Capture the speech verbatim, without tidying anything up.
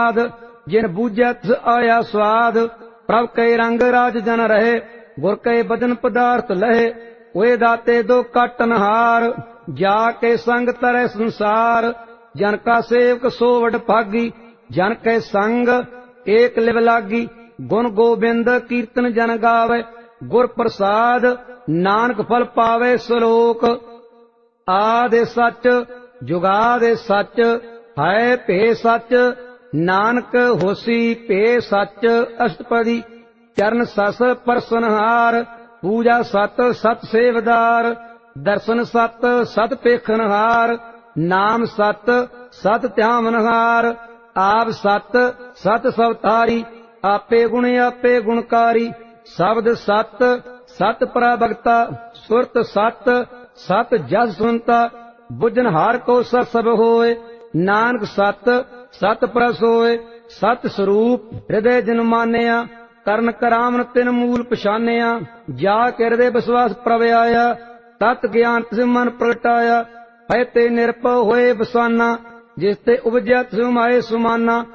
जिन बूझै तिस आया स्वाद। प्रभ के रंग राज जन रहे, गुर के बदन पदार्थ लहे। ओए दाते दो काटनहार, जाके संग तरै संसार। जन का सेवक सो वड भागी, जन के संग एक लिव लागी। गुण गोबिंद कीर्तन जन गावे, गुर प्रसाद नानक फल पावे सलोक। आदि सच जुगादि सच, है भे सच नानक होसी भे सच। अष्टपदी चरण सस परसनहार, पूजा सत सत सेवदार। दर्शन सत सत पेखनहार, नाम सत सत ध्यावनहार। आप सत सत सवतारी, आपे गुण आपे गुणकारी। शब्द सत सत प्रभगता, सुरत सत सत जस सुनता। बुझनहार को सत सब होए, नानक सत सत प्रस होए। सत स्वरूप हृदय जिन मानिया, करन करामन तिन मूल पछानिया। जा के हृदय विश्वास प्रभ आया, तत् ज्ञान तिस मन प्रगटाया। है ते निरपव होए बसाना, जिस ते उपजै तिस माए सुमाना।